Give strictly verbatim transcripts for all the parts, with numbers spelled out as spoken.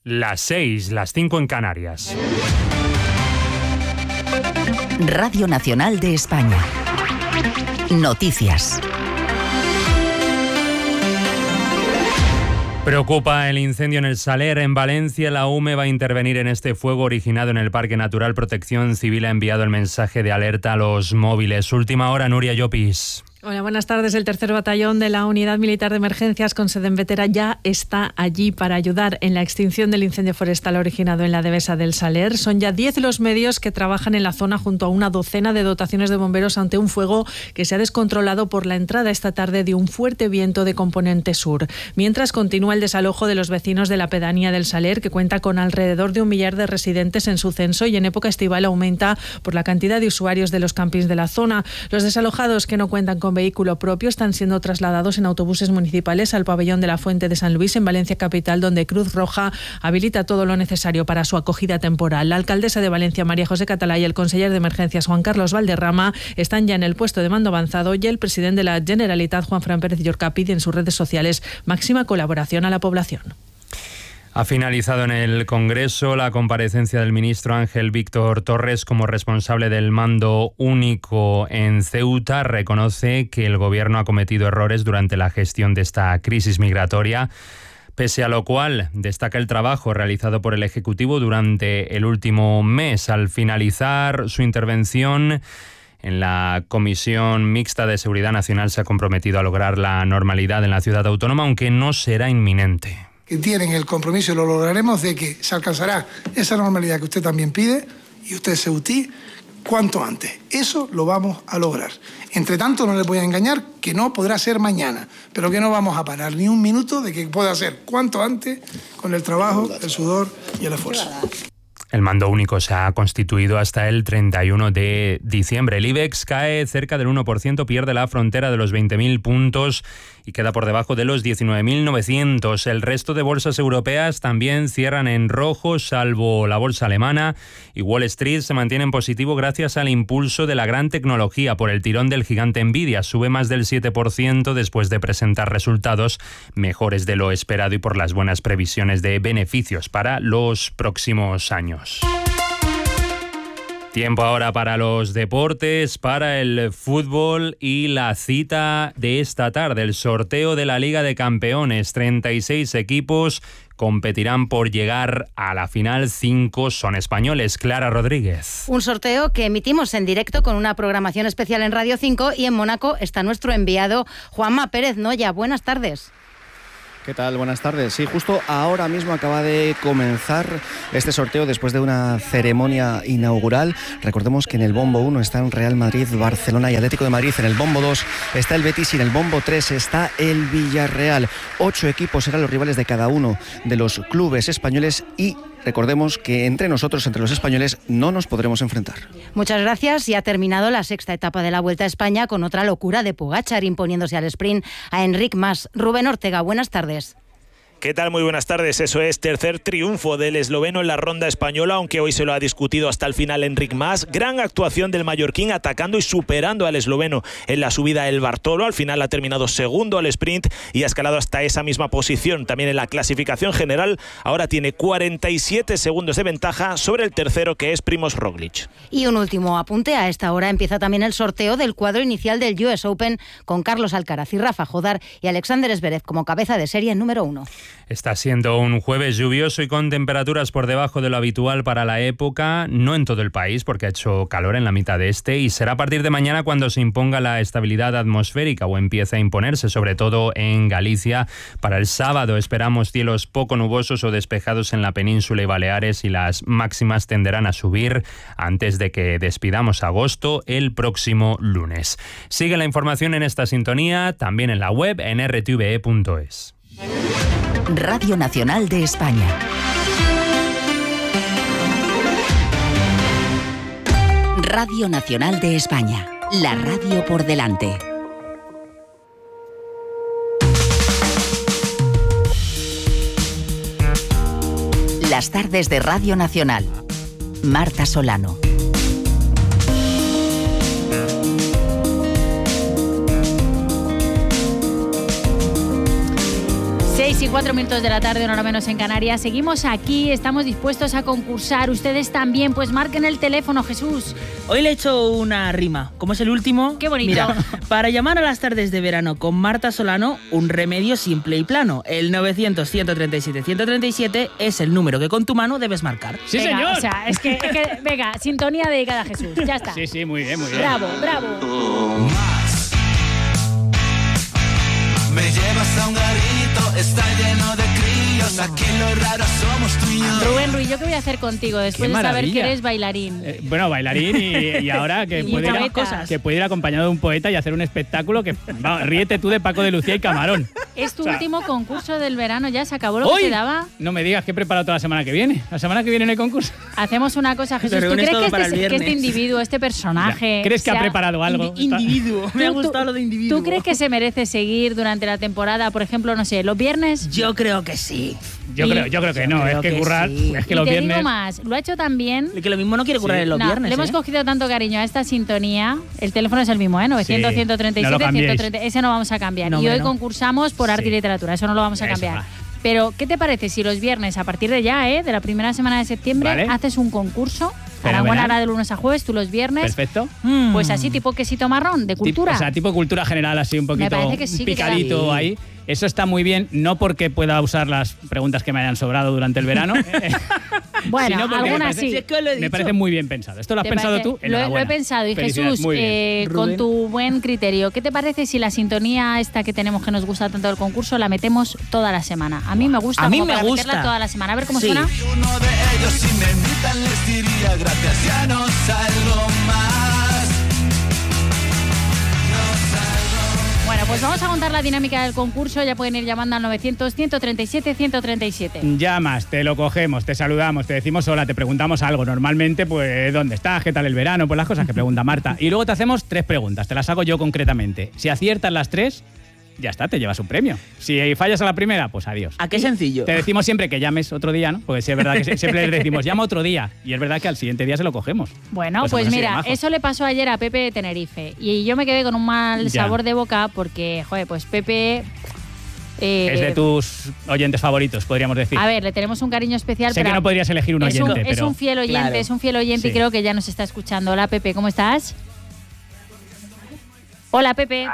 Las seis, las cinco en Canarias. Radio Nacional de España. Noticias. Preocupa el incendio en el Saler, en Valencia. La U M E va a intervenir en este fuego originado en el Parque Natural. Protección Civil ha enviado el mensaje de alerta a los móviles. Última hora, Nuria Llopis. Hola, buenas tardes. El tercer batallón de la Unidad Militar de Emergencias con sede en Vetera ya está allí para ayudar en la extinción del incendio forestal originado en la Devesa del Saler. Son ya diez los medios que trabajan en la zona junto a una docena de dotaciones de bomberos ante un fuego que se ha descontrolado por la entrada esta tarde de un fuerte viento de componente sur. Mientras continúa el desalojo de los vecinos de la pedanía del Saler, que cuenta con alrededor de un millar de residentes en su censo y en época estival aumenta por la cantidad de usuarios de los campings de la zona. Los desalojados que no cuentan con vehículo propio están siendo trasladados en autobuses municipales al pabellón de la Fuente de San Luis en Valencia capital, donde Cruz Roja habilita todo lo necesario para su acogida temporal. La alcaldesa de Valencia, María José Catalá, y el conseller de Emergencias, Juan Carlos Valderrama, están ya en el puesto de mando avanzado, y el presidente de la Generalitat, Juan Fran Pérez Llorca, pide en sus redes sociales máxima colaboración a la población. Ha finalizado en el Congreso la comparecencia del ministro Ángel Víctor Torres como responsable del mando único en Ceuta. Reconoce que el gobierno ha cometido errores durante la gestión de esta crisis migratoria, pese a lo cual destaca el trabajo realizado por el Ejecutivo durante el último mes. Al finalizar su intervención en la Comisión Mixta de Seguridad Nacional, se ha comprometido a lograr la normalidad en la ciudad autónoma, aunque no será inminente. Que tienen el compromiso, y lo lograremos, de que se alcanzará esa normalidad que usted también pide, y usted, Ceutí, cuanto antes. Eso lo vamos a lograr. Entre tanto, no les voy a engañar que no podrá ser mañana, pero que no vamos a parar ni un minuto de que pueda ser cuanto antes, con el trabajo, el sudor y el esfuerzo. El mando único se ha constituido hasta el treinta y uno de diciembre. El IBEX cae cerca del uno por ciento, pierde la frontera de los veinte mil puntos y queda por debajo de los diecinueve mil novecientos. El resto de bolsas europeas también cierran en rojo, salvo la bolsa alemana, y Wall Street se mantiene en positivo gracias al impulso de la gran tecnología por el tirón del gigante Nvidia. Sube más del siete por ciento después de presentar resultados mejores de lo esperado y por las buenas previsiones de beneficios para los próximos años. Tiempo ahora para los deportes, para el fútbol y la cita de esta tarde, el sorteo de la Liga de Campeones. treinta y seis equipos competirán por llegar a la final, cinco son españoles. Clara Rodríguez. Un sorteo que emitimos en directo con una programación especial en Radio cinco, y en Mónaco está nuestro enviado Juanma Pérez Noya. Buenas tardes. ¿Qué tal? Buenas tardes. Sí, justo ahora mismo acaba de comenzar este sorteo después de una ceremonia inaugural. Recordemos que en el bombo uno están Real Madrid, Barcelona y Atlético de Madrid. En el bombo dos está el Betis y en el bombo tres está el Villarreal. Ocho equipos serán los rivales de cada uno de los clubes españoles, y recordemos que entre nosotros, entre los españoles, no nos podremos enfrentar. Muchas gracias. Y ha terminado la sexta etapa de la Vuelta a España con otra locura de Pogačar, imponiéndose al sprint a Enric Mas. Rubén Ortega, buenas tardes. ¿Qué tal? Muy buenas tardes. Eso es, tercer triunfo del esloveno en la ronda española, aunque hoy se lo ha discutido hasta el final Enric Mas. Gran actuación del mallorquín, atacando y superando al esloveno en la subida El Bartolo. Al final ha terminado segundo al sprint y ha escalado hasta esa misma posición. También en la clasificación general ahora tiene cuarenta y siete segundos de ventaja sobre el tercero, que es Primož Roglič. Y un último apunte. A esta hora empieza también el sorteo del cuadro inicial del U S Open, con Carlos Alcaraz y Rafa Jodar y Alexander Zverev como cabeza de serie número uno. Está siendo un jueves lluvioso y con temperaturas por debajo de lo habitual para la época, no en todo el país porque ha hecho calor en la mitad este, y será a partir de mañana cuando se imponga la estabilidad atmosférica, o empiece a imponerse, sobre todo en Galicia. Para el sábado esperamos cielos poco nubosos o despejados en la península y Baleares, y las máximas tenderán a subir antes de que despidamos agosto el próximo lunes. Sigue la información en esta sintonía, también en la web en r t v e punto es. Radio Nacional de España. Radio Nacional de España. La radio por delante. Las tardes de Radio Nacional. Marta Solano. seis y cuatro minutos de la tarde, una hora menos en Canarias. Seguimos aquí, estamos dispuestos a concursar. Ustedes también, pues marquen el teléfono, Jesús. Hoy le he hecho una rima. Como es el último... ¡Qué bonito! Mira, para llamar a las tardes de verano con Marta Solano, un remedio simple y plano. El novecientos, ciento treinta y siete, ciento treinta y siete es el número que con tu mano debes marcar. ¡Sí, venga, señor! O sea, es que, es que, venga, sintonía dedicada a Jesús. Ya está. Sí, sí, muy bien, muy bien. Bravo, bravo. Me llevas a un garito, está lleno de críos, aquí lo raro somos tú y yo. Rubén Ruiz, ¿yo qué voy a hacer contigo después de saber que eres bailarín? Eh, bueno, bailarín y, y ahora que, y puede ir, cosas. que puede ir acompañado de un poeta y hacer un espectáculo que... Va, ríete tú de Paco de Lucía y Camarón. Es tu o sea, último concurso del verano, ya se acabó lo ¿hoy? que se daba. No me digas que he preparado toda la semana que viene. La semana que viene no hay concurso. Hacemos una cosa, Jesús. ¿Tú crees que este, que este individuo, este personaje... Ya. ¿Crees que ha preparado algo? Individuo. Me ha gustado tú, lo de individuo. ¿Tú crees que se merece seguir durante la temporada, por ejemplo, no sé, los viernes? Yo creo que sí. Yo, creo, yo creo que no, es que, que currar, sí. es que y los te viernes... digo más, lo ha hecho tan bien... Que lo mismo no quiere currar sí. en los no, viernes, le hemos ¿eh? cogido tanto cariño a esta sintonía, el teléfono es el mismo, ¿eh? novecientos, sí. ciento treinta y siete, no ciento treinta, ese no vamos a cambiar. No, y hoy no. concursamos por arte sí. y literatura, eso no lo vamos a cambiar. Eso, Pero, ¿qué te parece si los viernes, a partir de ya, ¿eh? de la primera semana de septiembre, vale. haces un concurso? A la buena hora de lunes a jueves, tú los viernes. Perfecto. Pues así, tipo quesito marrón, de cultura. Tipo, o sea, tipo cultura general, así un poquito me parece que sí, picadito que ahí. Eso está muy bien, no porque pueda usar las preguntas que me hayan sobrado durante el verano. Bueno, algunas sí. Es que lo he me parece muy bien pensado. ¿Esto lo has pensado parece? tú? Lo, lo he pensado. Y Jesús, eh, con tu buen criterio, ¿qué te parece si la sintonía esta que tenemos que nos gusta tanto del concurso la metemos toda la semana? A mí me gusta. A mí como me para gusta. meterla toda la semana. A ver cómo sí. suena. Uno de ellos, si me invitan, les diría gracias, ya no salgo más. Bueno, pues vamos a contar la dinámica del concurso. Ya pueden ir llamando al novecientos, ciento treinta y siete, ciento treinta y siete. Llamas, te lo cogemos, te saludamos, te decimos hola, te preguntamos algo. Normalmente, pues, ¿dónde estás? ¿Qué tal el verano? Pues las cosas que pregunta Marta. Y luego te hacemos tres preguntas, te las hago yo concretamente. Si aciertas las tres, ya está, te llevas un premio. Si fallas a la primera, pues adiós. ¿A qué sencillo? Te decimos siempre que llames otro día, ¿no? Porque sí, es verdad que siempre les decimos, llama otro día. Y es verdad que al siguiente día se lo cogemos. Bueno, pues, pues mira, eso le pasó ayer a Pepe de Tenerife. Y yo me quedé con un mal ya. sabor de boca porque, joder, pues Pepe... Eh, es de tus oyentes favoritos, podríamos decir. A ver, le tenemos un cariño especial. Sé pero que no podrías elegir un es oyente, un, pero... Es un fiel oyente, claro. es un fiel oyente sí. y creo que ya nos está escuchando. Hola, Pepe, ¿cómo estás? Hola, Pepe.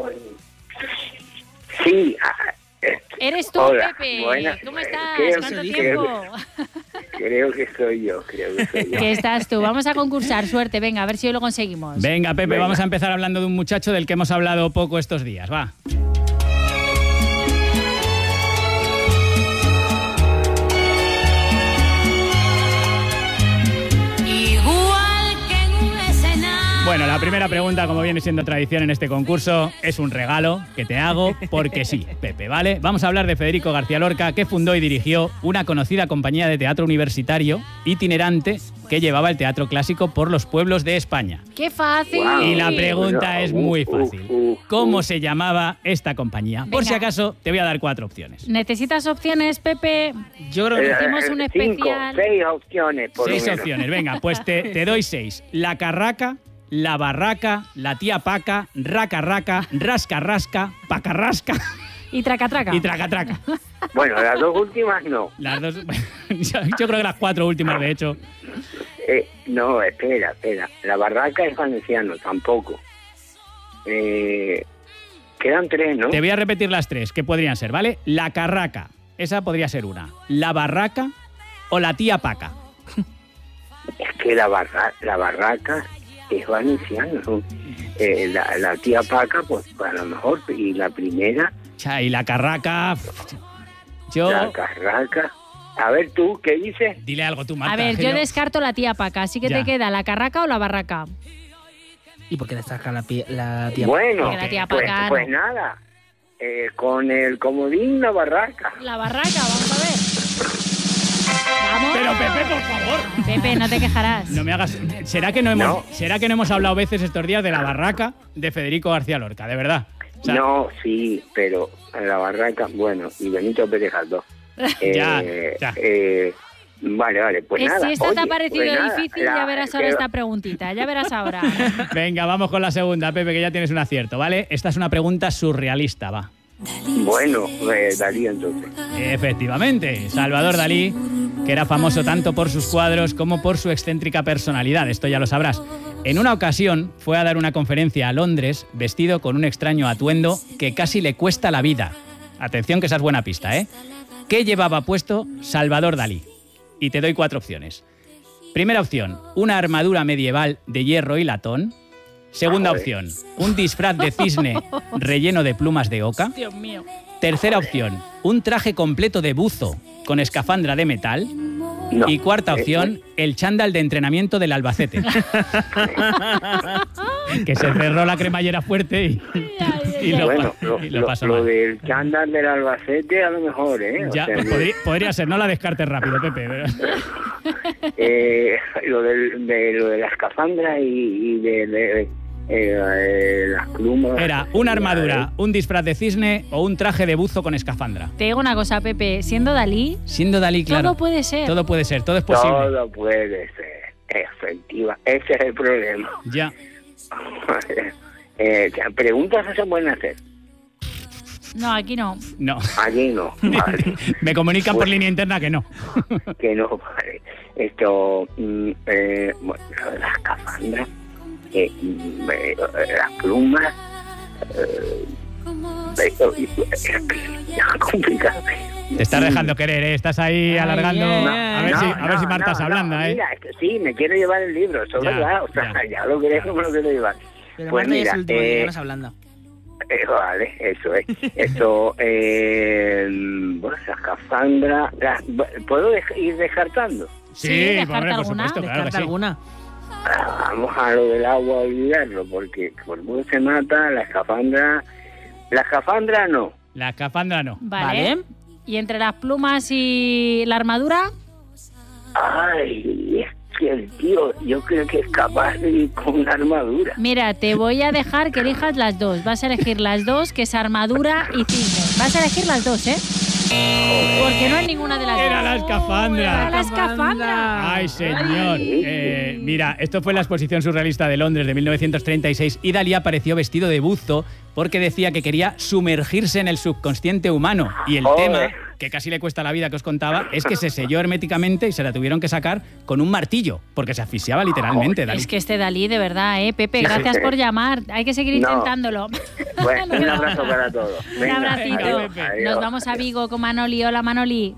Sí. ¿Eres tú, hola, Pepe? buenas, ¿Cómo estás? creo, ¿Cuánto creo tiempo? Que, creo que soy yo, creo que soy yo. Que estás tú. Vamos a concursar, suerte. Venga, a ver si hoy lo conseguimos. Venga, Pepe, Venga. vamos a empezar hablando de un muchacho del que hemos hablado poco estos días. Va. Bueno, la primera pregunta, como viene siendo tradición en este concurso, es un regalo que te hago porque sí, Pepe, ¿vale? Vamos a hablar de Federico García Lorca, que fundó y dirigió una conocida compañía de teatro universitario itinerante que llevaba el teatro clásico por los pueblos de España. ¡Qué fácil! Wow. Y la pregunta es muy Uh, uh, fácil. uh, uh. ¿Cómo se llamaba esta compañía? Por Venga. si acaso, te voy a dar cuatro opciones. ¿Necesitas opciones, Pepe? Yo creo que... Eh, Hicimos un cinco, especial. seis opciones, por Seis lo menos. opciones, venga, pues te, te doy seis. La Carraca, La Barraca, La Tía Paca, Raca Raca, Rasca Rasca, Paca Rasca Y traca traca. y Traca Traca. Bueno, las dos últimas no. Las dos, yo, yo creo que las cuatro últimas, de hecho. Eh, no, espera, espera. La barraca es valenciano, tampoco. Eh, quedan tres, ¿no? Te voy a repetir las tres, que podrían ser, ¿vale? La Carraca, esa podría ser una. La Barraca o La Tía Paca. Es que la, barra, la barraca es valenciano. Eh, la, la tía Paca, pues a lo mejor. Y la primera, Cha, y la Carraca... Yo... la carraca. A ver tú, ¿qué dices? Dile algo tú, Marta. A ver, yo genio. descarto la tía Paca, así que Ya. te queda la carraca o la barraca. ¿Y por qué destaca la, pie- la tía? Bueno, Porque la tía pues, Paca no. pues nada. Eh, con el comodín, la barraca. La barraca, vamos a ver. Vamos. Pero Pepe, por favor. Pepe, no te quejarás. No me hagas... ¿Será que no hemos, No. ¿será que no hemos hablado veces estos días de La Barraca de Federico García Lorca? De verdad. O sea, No, sí, pero la barraca, bueno, y Benito Pérez Galdós. Eh, Ya, ya. eh, vale, vale, pues Eh, nada. si esta te ha oye, parecido pues nada, difícil, la- ya verás ahora creo- esta preguntita. Ya verás ahora. Venga, vamos con la segunda, Pepe, que ya tienes un acierto, ¿vale? Esta es una pregunta surrealista, va. Bueno, eh, Dalí entonces. Efectivamente, Salvador Dalí, que era famoso tanto por sus cuadros como por su excéntrica personalidad, esto ya lo sabrás. En una ocasión fue a dar una conferencia a Londres vestido con un extraño atuendo que casi le cuesta la vida. Atención, que esa es buena pista, ¿eh? ¿Qué llevaba puesto Salvador Dalí? Y te doy cuatro opciones. Primera opción, una armadura medieval de hierro y latón. Segunda opción, un disfraz de cisne relleno de plumas de oca. Dios mío. Tercera opción, un traje completo de buzo con escafandra de metal. No. Y cuarta opción, el chándal de entrenamiento del Albacete. Que se cerró la cremallera fuerte y, y lo, bueno, lo, y lo lo, pasó lo mal. del chándal del Albacete a lo mejor, ¿eh? Ya, o sea, pues podría, podría ser, no la descartes rápido, Pepe. eh, lo, del, de, lo de la escafandra y, y de, de eh, eh, las plumas. Era una armadura, un disfraz de cisne o un traje de buzo con escafandra. Te digo una cosa, Pepe, siendo Dalí... Siendo Dalí, claro. Todo puede ser. Todo puede ser, todo es posible. Todo puede ser, efectiva. Ese es el problema. Ya. eh, preguntas se pueden hacer. No, aquí no. No. Aquí no. Vale. Me comunican Pues, por línea interna que no. Que no, vale. Esto, mm, eh, bueno, lo de la escafandra, eh, mm, eh, las plumas, eh, eh, es complicado. Te estás dejando querer, ¿eh? Estás ahí Ay, alargando. yeah. A ver No, si, a ver no, si Marta no, se ablanda, no, ¿eh? Mira, es que sí, me quiero llevar el libro, eso es Ya, verdad. O sea, ya. ya, lo querés, me lo quiero llevar. Pero Pues Marta ya mira, es el último eh, día, nos hablando. Eh, vale, eso es. Esto, eh, bueno, esa escafandra, la- ¿puedo dej- ir descartando? Sí, Sí, descarta hombre, por alguna, supuesto, claro que ¿Descarta sí. alguna? Ah, Vamos a lo del agua, a olvidarlo, porque por mucho se mata, la escafandra, la escafandra no. La escafandra no. Vale. Vale. ¿Y entre las plumas y la armadura? Ay, es que el tío, yo creo que es capaz de ir con una armadura. Mira, te voy a dejar que elijas las dos. Vas a elegir las dos, que es armadura y cisne. Vas a elegir las dos, ¿eh? Porque no es ninguna de las dos. Era la escafandra. Era la escafandra. Ay, señor. Eh, mira, esto fue en la exposición surrealista de Londres de mil novecientos treinta y seis y Dalí apareció vestido de buzo porque decía que quería sumergirse en el subconsciente humano. Y el Joder. tema, que casi le cuesta la vida que os contaba, es que se selló herméticamente y se la tuvieron que sacar con un martillo, porque se asfixiaba literalmente, Dalí. Es que este Dalí, de verdad, ¿eh? Pepe, gracias por llamar. Hay que seguir No. intentándolo. Bueno, un abrazo para todos. Un Venga, abracito. adiós, Nos adiós. vamos a Vigo con Manoli. Hola, Manoli.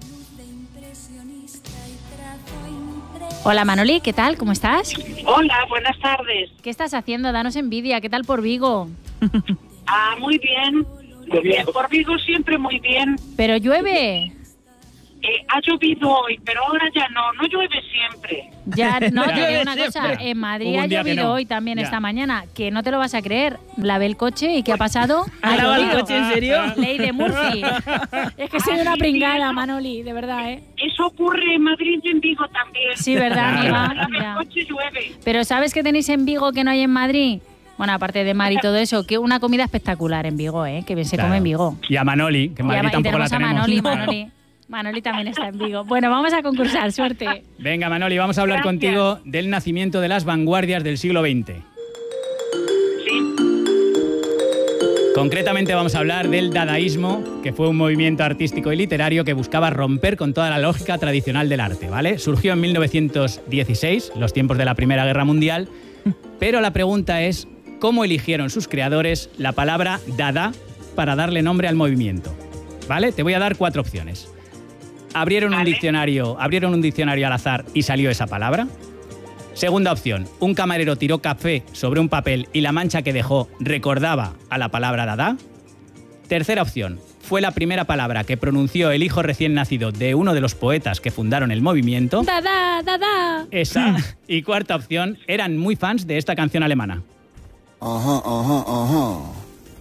Hola, Manoli, ¿qué tal? ¿Cómo estás? Hola, buenas tardes. ¿Qué estás haciendo? Danos envidia. ¿Qué tal por Vigo? Ah, muy bien. Muy bien. Por Vigo siempre muy bien. ¿Pero llueve? Eh, ha llovido hoy, pero ahora ya no. No llueve siempre. Ya, no, te Ya. digo una cosa. En Madrid Hubo ha un día que llovido no. hoy también Ya. esta mañana. Que no te lo vas a creer. Lavé el coche y ¿qué ha pasado? ¿Ha lavado el llovido. coche, en serio? Ley de Murphy. Es que soy una pringada, Manoli, de verdad, ¿eh? Eso ocurre en Madrid y en Vigo también. Sí, ¿verdad, amiga? Lava Ya. el coche y llueve. Pero ¿sabes qué tenéis en Vigo que no hay en Madrid? Bueno, aparte de mar y todo eso, que una comida espectacular en Vigo, ¿eh? Que bien se Claro. come en Vigo. Y a Manoli, que en Y a- Madrid y tampoco la tenemos a tenemos. Manoli, Claro. Manoli. Manoli también está en Vigo. Bueno, vamos a concursar, suerte. Venga, Manoli, vamos a hablar Gracias. contigo del nacimiento de las vanguardias del siglo veinte. Sí. Concretamente vamos a hablar del dadaísmo, que fue un movimiento artístico y literario que buscaba romper con toda la lógica tradicional del arte, ¿vale? Surgió en mil novecientos dieciséis, los tiempos de la Primera Guerra Mundial, pero la pregunta es, ¿cómo eligieron sus creadores la palabra dada para darle nombre al movimiento? ¿Vale? Te voy a dar cuatro opciones. Abrieron un Vale. diccionario, abrieron un diccionario al azar y salió esa palabra. Segunda opción, un camarero tiró café sobre un papel y la mancha que dejó recordaba a la palabra dada. Tercera opción, fue la primera palabra que pronunció el hijo recién nacido de uno de los poetas que fundaron el movimiento. ¡Dada, dada! Esa. Y cuarta opción, eran muy fans de esta canción alemana. Ajá, ajá, ajá.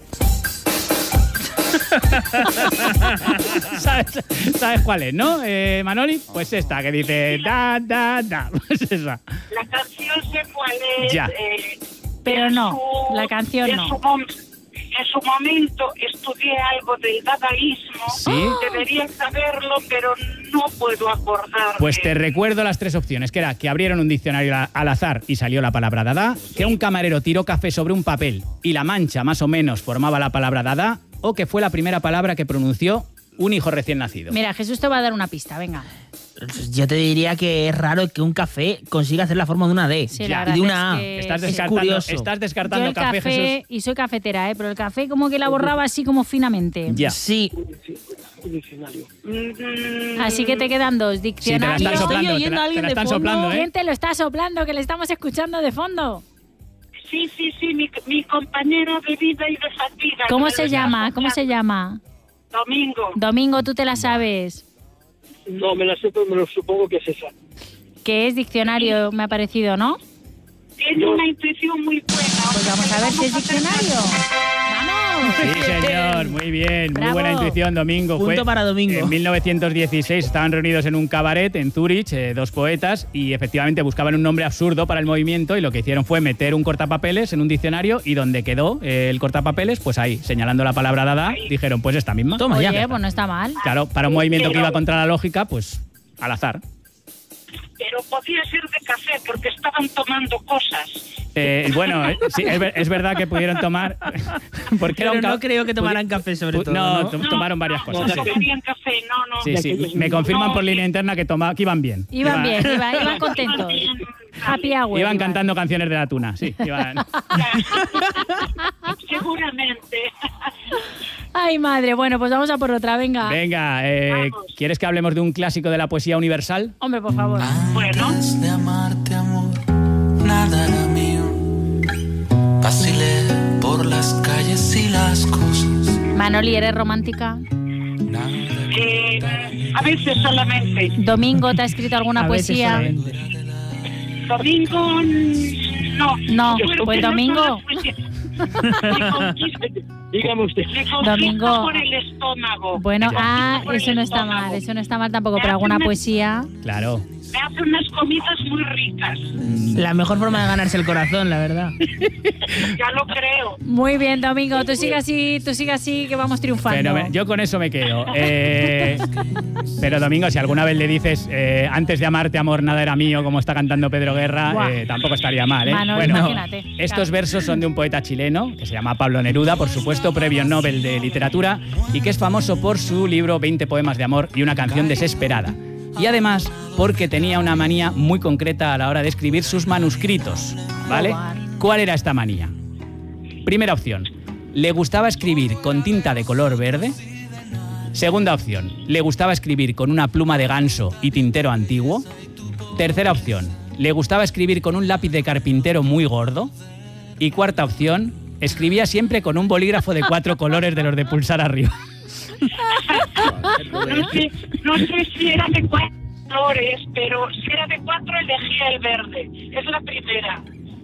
¿Sabes, sabes cuál es, no, eh, Manoli? Pues esta, que dice da, da, da. Pues esa. La canción sé cuál es. Ya. eh, Pero en no, su- la canción en no. Su mom- en su momento estudié algo del dadaísmo. ¿Sí? Debería saberlo, pero no puedo acordarme. Pues te recuerdo las tres opciones, que era que abrieron un diccionario a- al azar y salió la palabra dada, que un camarero tiró café sobre un papel y la mancha más o menos formaba la palabra dada, o que fue la primera palabra que pronunció un hijo recién nacido? Mira, Jesús te va a dar una pista, venga. Yo te diría que es raro que un café consiga hacer la forma de una D Sí, y la de verdad una A. es que Estás es descartando, curioso. estás Yo descartando el café, café, Jesús. y soy cafetera, ¿eh? Pero el café como que la borraba así como finamente. Ya. Sí. Así que te quedan dos. Sí, te la Diccionario. están soplando, te oyendo la, a alguien te la de están fondo. soplando, ¿eh? ¿Quién te lo está soplando que le estamos escuchando de fondo? Sí, sí, sí, mi, mi compañero de vida y de fatiga. ¿Cómo que se me llama? está ¿Cómo se llama? Domingo. Domingo, ¿tú te la sabes? No, me la sé, pero me lo supongo que es esa. Que es diccionario, me ha parecido, ¿no? Tiene una intuición muy buena. Pues vamos a ver si es diccionario. ¡Vamos! Sí, señor, muy bien, Bravo. muy buena intuición, Domingo. Punto Fue para Domingo. En mil novecientos dieciséis estaban reunidos en un cabaret en Zúrich, eh, dos poetas, y efectivamente buscaban un nombre absurdo para el movimiento y lo que hicieron fue meter un cortapapeles en un diccionario y donde quedó eh, el cortapapeles, pues ahí, señalando la palabra dada, dijeron, pues esta misma. Toma ya. Oye, pues no está mal. Claro, para un movimiento que iba contra la lógica, pues al azar. Pero podía ser de café porque estaban tomando cosas. Eh, bueno, eh, sí, es, ver- es verdad que pudieron tomar... porque era Pero un ca- no creo que tomaran café sobre pu- todo, No, ¿no? to- tomaron varias cosas. No sí. bebían café, no, no. Sí, sí, me confirman por línea interna que, toma, que iban bien. Iban Iba- bien, iban, iban contentos. Happy hour. Iban cantando canciones de la tuna, sí. Iban... Seguramente. Ay, madre. Bueno, pues vamos a por otra, venga. Venga, eh, ¿quieres que hablemos de un clásico de la poesía universal? Hombre, por favor. Bueno. De amarte, amor, nada era mío. Vacilé por las calles y las cosas. Manoli, ¿eres romántica? Eh, a veces solamente. Domingo, ¿te ha escrito alguna A veces poesía? solamente. Domingo, no. No, Pero pues que no Domingo. son las poesías. Me conquista- Dígame usted. me conquista Domingo. por el estómago. Bueno, Me ah, conquista por eso el no está estómago. mal, eso no está mal tampoco, pero alguna poesía. Claro. Me hace unas comidas muy ricas. La mejor forma de ganarse el corazón, la verdad. Ya lo creo. Muy bien, Domingo, tú sigue así, tú sigue así que vamos triunfando. Pero me- yo con eso me quedo. Eh, pero Domingo, si alguna vez le dices eh, antes de amarte, amor, nada era mío, como está cantando Pedro Guerra, Buah. eh, tampoco estaría mal. ¿eh? Manol, Bueno, imagínate. estos Claro. versos son de un poeta chileno que se llama Pablo Neruda, por supuesto, premio Nobel de Literatura, y que es famoso por su libro veinte poemas de amor y una canción desesperada. Y además porque tenía una manía muy concreta a la hora de escribir sus manuscritos, ¿vale? ¿Cuál era esta manía? Primera opción, le gustaba escribir con tinta de color verde. Segunda opción, le gustaba escribir con una pluma de ganso y tintero antiguo. Tercera opción, le gustaba escribir con un lápiz de carpintero muy gordo. Y cuarta opción, escribía siempre con un bolígrafo de cuatro colores de los de pulsar arriba. No sé, no sé si era de cuatro colores, pero si era de cuatro elegía el verde. Es la primera.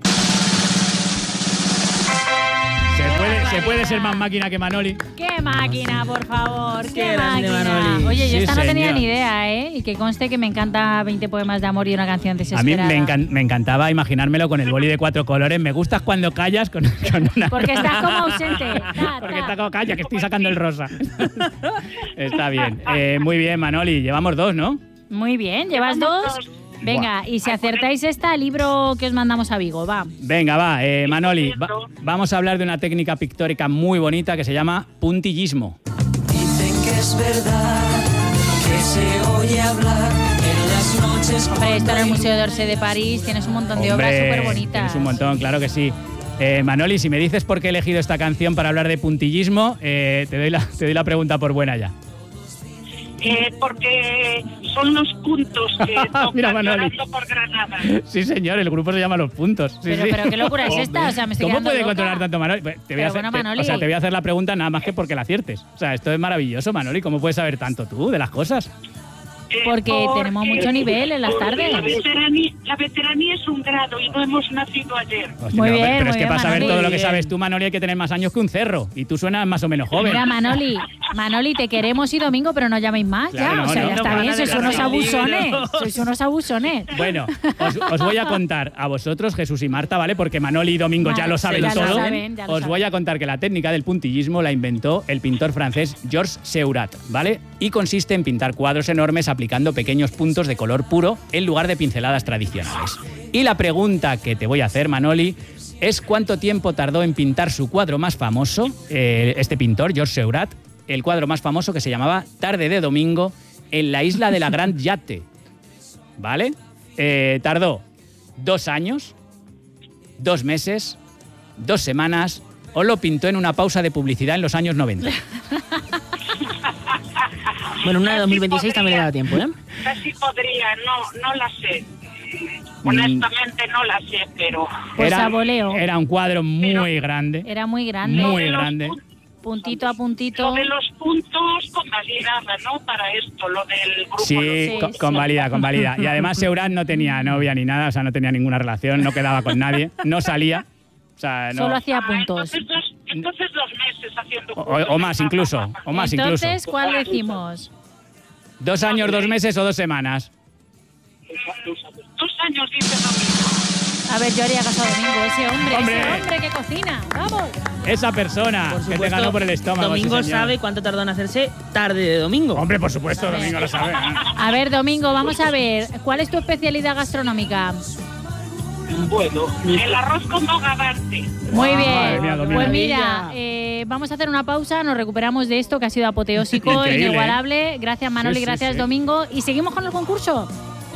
Se puede, se puede ser más máquina que Manoli. ¡Qué máquina, por favor! ¡Qué, Qué grande, máquina! Manoli. Oye, yo Sí, esta no tenía señor. ni idea, ¿eh? Y que conste que me encanta veinte poemas de amor y una canción A mí desesperada. me, encan- me encantaba imaginármelo con el boli de cuatro colores. Me gustas cuando callas con, con una... Porque estás como ausente. Ta, Porque ta. está como calla, que estoy sacando el rosa. Está bien. Eh, muy bien, Manoli. Llevamos dos, ¿no? Muy bien, llevas dos. Venga, y si acertáis esta, libro que os mandamos a Vigo, va. Venga, va. Eh, Manoli, va- vamos a hablar de una técnica pictórica muy bonita que se llama puntillismo. Dicen que es verdad que se oye hablar en las noches. Hombre, esto en el Museo d'Orsay de París tienes un montón de obras Hombre, súper bonitas. Tienes un montón, claro que sí. Eh, Manoli, si me dices por qué he elegido esta canción para hablar de puntillismo, eh, te, doy la, te doy la pregunta por buena ya. Eh, porque son los puntos que tocan Mira, Manoli. Llorando por Granada. Sí, señor, el grupo se llama Los Puntos. Sí, Pero- sí. pero qué locura es esta, o sea, me estoy ¿Cómo quedando puede loca. controlar tanto Manoli? Pues, Te voy, Pero a hacer, bueno, te- Manoli. o sea, te voy a hacer la pregunta nada más que porque la aciertes. O sea, esto es maravilloso, Manoli. ¿Cómo puedes saber tanto tú de las cosas? Porque tenemos mucho nivel en las La tardes. veteranía, la veteranía es un grado y no hemos nacido ayer. Hostia, Muy pero, bien, pero muy es que bien, para saber Manoli. todo lo que Bien. sabes tú, Manoli, hay que tener más años que un cerro. Y tú suenas más o menos joven. Mira, Manoli, Manoli, te queremos y Domingo, pero no llaméis más Claro, ya. no, o sea, no, ya no está para bien, de sois unos dejar abusones. libros. Sois unos abusones. Bueno, os, os voy a contar a vosotros, Jesús y Marta, ¿vale? Porque Manoli y Domingo ya Vale, lo saben ya lo todo. saben, ya lo os saben. voy a contar que la técnica del puntillismo la inventó el pintor francés Georges Seurat, ¿vale? Y consiste en pintar cuadros enormes aplicando pequeños puntos de color puro en lugar de pinceladas tradicionales. Y la pregunta que te voy a hacer, Manoli, es cuánto tiempo tardó en pintar su cuadro más famoso, eh, este pintor, Georges Seurat, el cuadro más famoso que se llamaba Tarde de Domingo, en la isla de la Gran Yatte. ¿Vale? Eh, tardó dos años, dos meses, dos semanas, o lo pintó en una pausa de publicidad en los años noventa. Bueno, una de dos mil veintiséis podría, también le da tiempo, ¿eh? Casi podría, no, no la sé. Honestamente no la sé, pero... Pues era, a voleo. Era un cuadro muy pero, grande. Era muy grande. Muy grande. Puntito a puntito. Lo de los puntos convalidaba, ¿no? Para esto, lo del grupo. Sí, sí con, convalida, convalida. Y además Seurat no tenía novia ni nada, o sea, no tenía ninguna relación, no quedaba con nadie, no salía. O sea, no. Solo hacía puntos. Ah, entonces, dos, entonces dos meses haciendo puntos. O, o más incluso, o más entonces, incluso. ¿cuál decimos? ¿Dos años, dos meses o dos semanas? Dos años, dice Domingo. A ver, yo haría caso a Domingo, ese hombre, ¡Hombre! ese hombre que cocina. ¡Vamos! Esa persona Por que te supuesto, ganó por el estómago. Domingo sí, señor. sabe cuánto tardó en hacerse Tarde de Domingo. Hombre, por supuesto, Domingo lo sabe. A ver, Domingo, vamos a ver. ¿Cuál es tu especialidad gastronómica? Bueno, el arroz con bogavante. Muy bien. Madre mía, Domingo. Pues mira, eh, vamos a hacer una pausa, nos recuperamos de esto que ha sido apoteósico, Increíble, inigualable. Gracias, Manoli, Sí, sí, gracias, sí. Domingo. Y seguimos con el concurso.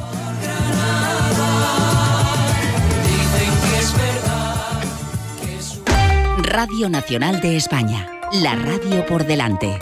Radio Nacional de España. La radio por delante.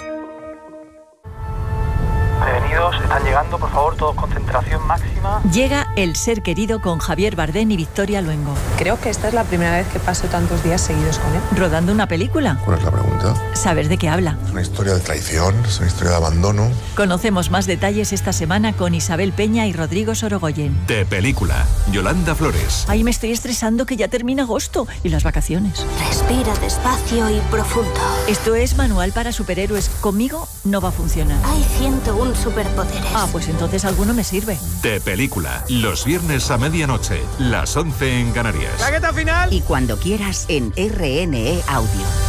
Prevenidos, están llegando, por favor, todos concentración máxima. Llega El ser querido con Javier Bardem y Victoria Luengo. Creo que esta es la primera vez que paso tantos días seguidos con él. ¿Rodando una película? ¿Cuál es la pregunta? ¿Sabes de qué habla? Es una historia de traición, es una historia de abandono. Conocemos más detalles esta semana con Isabel Peña y Rodrigo Sorogoyen. De película, Yolanda Flores. Ay, me estoy estresando que ya termina agosto y las vacaciones. Respira despacio y profundo. Esto es Manual para Superhéroes. Conmigo no va a funcionar. Hay ciento uno superpoderes. Ah, pues entonces alguno me sirve. De película, los viernes a medianoche, las once en Canarias. ¡Claqueta final! Y cuando quieras en R N E Audio.